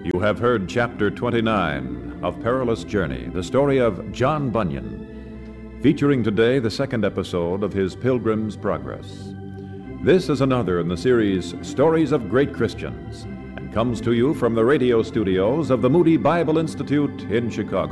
You have heard Chapter 29 of Perilous Journey, the story of John Bunyan, featuring today the second episode of his Pilgrim's Progress. This is another in the series Stories of Great Christians, and comes to you from the radio studios of the Moody Bible Institute in Chicago.